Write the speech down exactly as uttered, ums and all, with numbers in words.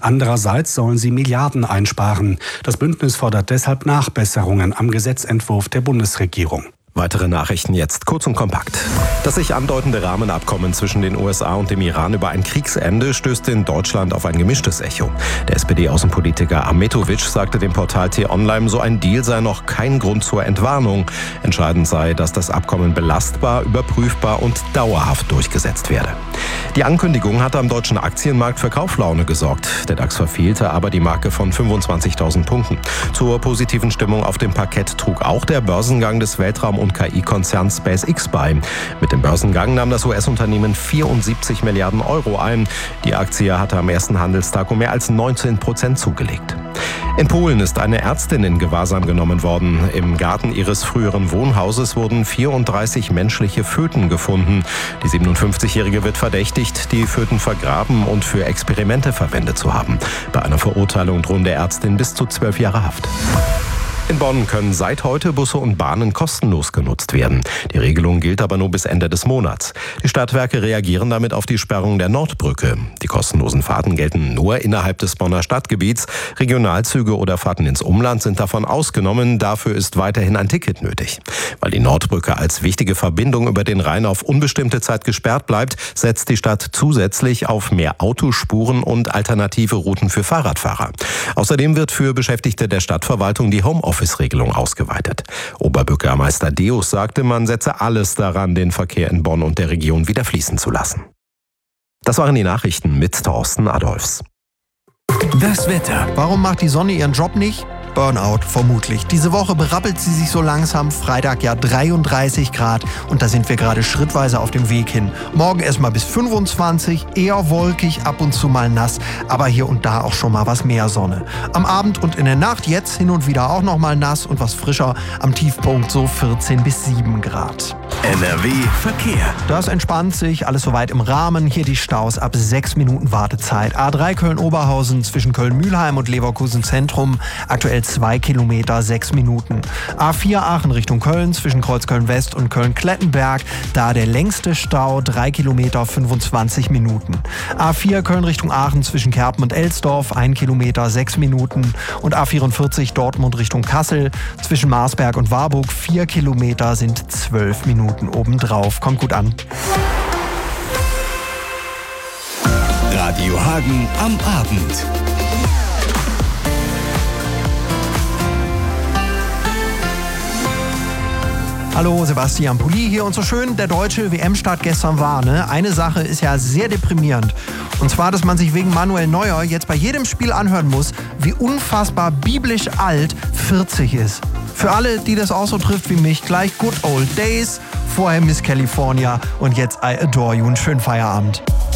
Andererseits sollen sie Milliarden einsparen. Das Bündnis fordert deshalb Nachbesserungen am Gesetzentwurf der Bundesregierung. Weitere Nachrichten jetzt kurz und kompakt. Das sich andeutende Rahmenabkommen zwischen den U S A und dem Iran über ein Kriegsende stößt in Deutschland auf ein gemischtes Echo. Der S P D-Außenpolitiker Ahmetovic sagte dem Portal T-Online, so ein Deal sei noch kein Grund zur Entwarnung. Entscheidend sei, dass das Abkommen belastbar, überprüfbar und dauerhaft durchgesetzt werde. Die Ankündigung hatte am deutschen Aktienmarkt für Kauflaune gesorgt. Der DAX verfehlte aber die Marke von fünfundzwanzigtausend Punkten. Zur positiven Stimmung auf dem Parkett trug auch der Börsengang des Weltraum- und K I-Konzerns SpaceX bei. Mit dem Börsengang nahm das U S-Unternehmen vierundsiebzig Milliarden Euro ein. Die Aktie hatte am ersten Handelstag um mehr als neunzehn Prozent zugelegt. In Polen ist eine Ärztin in Gewahrsam genommen worden. Im Garten ihres früheren Wohnhauses wurden vierunddreißig menschliche Föten gefunden. Die siebenundfünfzigjährige wird verdächtigt, die Föten vergraben und für Experimente verwendet zu haben. Bei einer Verurteilung drohen der Ärztin bis zu zwölf Jahre Haft. In Bonn können seit heute Busse und Bahnen kostenlos genutzt werden. Die Regelung gilt aber nur bis Ende des Monats. Die Stadtwerke reagieren damit auf die Sperrung der Nordbrücke. Die kostenlosen Fahrten gelten nur innerhalb des Bonner Stadtgebiets. Regionalzüge oder Fahrten ins Umland sind davon ausgenommen. Dafür ist weiterhin ein Ticket nötig. Weil die Nordbrücke als wichtige Verbindung über den Rhein auf unbestimmte Zeit gesperrt bleibt, setzt die Stadt zusätzlich auf mehr Autospuren und alternative Routen für Fahrradfahrer. Außerdem wird für Beschäftigte der Stadtverwaltung die Homeoffice Office-Regelung ausgeweitet. Oberbürgermeister Deus sagte, man setze alles daran, den Verkehr in Bonn und der Region wieder fließen zu lassen. Das waren die Nachrichten mit Thorsten Adolfs. Das Wetter. Warum macht die Sonne ihren Job nicht? Burnout, vermutlich. Diese Woche berappelt sie sich so langsam. Freitag ja dreiunddreißig Grad und da sind wir gerade schrittweise auf dem Weg hin. Morgen erstmal bis fünfundzwanzig, eher wolkig, ab und zu mal nass, aber hier und da auch schon mal was mehr Sonne. Am Abend und in der Nacht jetzt hin und wieder auch noch mal nass und was frischer. Am Tiefpunkt so vierzehn bis sieben Grad. N R W Verkehr. Das entspannt sich, alles soweit im Rahmen. Hier die Staus ab sechs Minuten Wartezeit. A drei Köln-Oberhausen zwischen Köln-Mühlheim und Leverkusen Zentrum. Aktuell zwei Kilometer, sechs Minuten. A vier Aachen Richtung Köln zwischen Kreuzköln-West und Köln-Klettenberg. Da der längste Stau, drei Kilometer, fünfundzwanzig Minuten. A vier Köln Richtung Aachen zwischen Kerpen und Elsdorf, ein Kilometer, sechs Minuten. Und A vierundvierzig Dortmund Richtung Kassel zwischen Marsberg und Warburg, vier Kilometer sind zwölf Minuten obendrauf. Kommt gut an. Radio Hagen am Abend. Hallo, Sebastian Pulli hier und so schön der deutsche W M-Start gestern war. Ne? Eine Sache ist ja sehr deprimierend. Und zwar, dass man sich wegen Manuel Neuer jetzt bei jedem Spiel anhören muss, wie unfassbar biblisch alt vierzig ist. Für alle, die das auch so trifft wie mich, gleich Good Old Days, vorher Miss California und jetzt I Adore You. Einen schönen Feierabend.